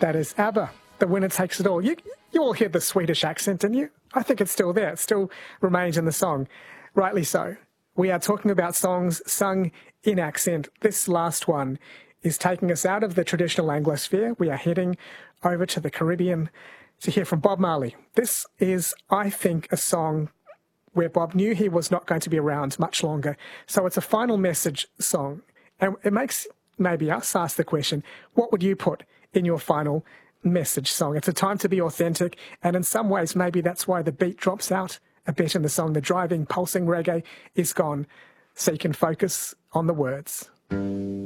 That is ABBA, The Winner Takes It All. You all hear the Swedish accent, didn't you? I think it's still there. It still remains in the song. Rightly so. We are talking about songs sung in accent. This last one is taking us out of the traditional Anglosphere. We are heading over to the Caribbean to hear from Bob Marley. This is, I think, a song where Bob knew he was not going to be around much longer. So it's a final message song. And it makes maybe us ask the question, what would you put in your final message song? It's a time to be authentic, and in some ways maybe that's why the beat drops out a bit in the song. The driving, pulsing reggae is gone, so you can focus on the words.